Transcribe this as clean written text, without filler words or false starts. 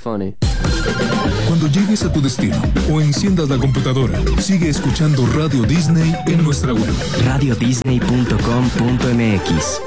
funny. Cuando llegues a tu destino o enciendas la computadora, sigue escuchando Radio Disney en nuestra web. radiodisney.com.mx